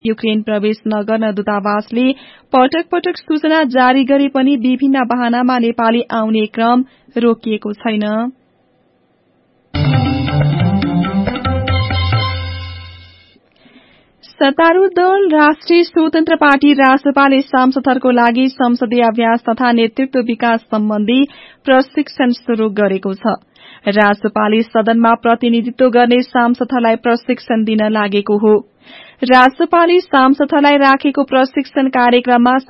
Ukraine प्रवेश नगर्न दूतावासले पटक पटक सूचना जारी गरे पनि विभिन्न बहानामा नेपाली आउने क्रम रोकिएको छैन। सत्तारूढ़ दल राष्ट्रिय स्वतन्त्र पार्टी रासपाले सांसदहरूको लागि संसदीय अभ्यास तथा नेतृत्व विकास सम्बन्धी प्रशिक्षण शुरू गरेको छ। रासपाले सदनमा प्रतिनिधित्व गर्ने सांसदहरूलाई प्रशिक्षण दिन लागेको हो। रासपाले सांसदहरूलाई राखेको प्रशिक्षण कार्यक्रममा